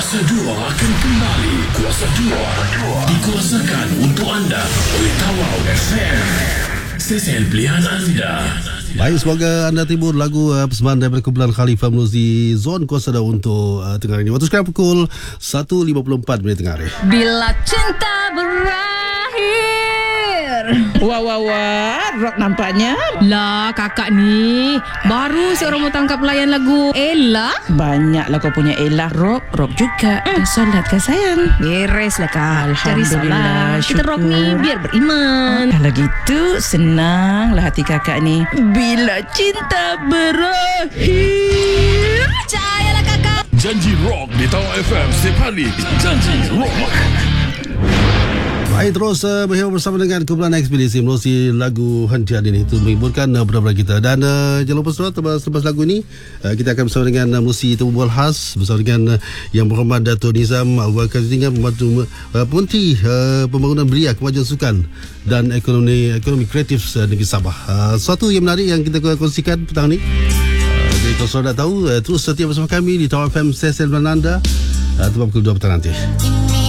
Kuasa 2 akan kembali. Kuasa 2 dikuasakan untuk anda oleh Tawau FM, stesen pilihan anda. Baik, semoga anda terhibur lagu persembahan daripada kumpulan Khalifah Muzi Zon Kuasa Dah untuk tengah hari ini. Waktu sekarang pukul 1.54 minit tengah hari. Bila cinta berakhir. Wah, rock nampaknya. Lah kakak ni baru seorang mau tangkap layan lagu Ella. Banyaklah kau punya Ella. Rock juga. Solat ke sayang? Beres lah kak. Cari Alhamdulillah, salah. Kita rock ni syukur. biar beriman. Kalau gitu senanglah hati kakak ni. Bila cinta berakhir. Percayalah kakak. Janji rock di Tawau FM setiap hari. Janji rock. Baik, terus berhubung bersama dengan kumpulan ekspedisi melalui lagu Hentian ini untuk menghiburkan benar-benar kita. Dan jangan lupa saudara, selepas lagu ini kita akan bersama dengan Musi Temu Khas bersama dengan Yang Berhormat Dato' Nizam Awal Kazitingan, Menteri Pembangunan Belia, Kemajuan Sukan dan Ekonomi Kreatif Negeri Sabah. Suatu yang menarik yang kita kongsikan petang ni. Jadi kalau saudara tahu, terus setia bersama kami di Tawau FM stesen anda. Tempat pukul 2 petang nanti.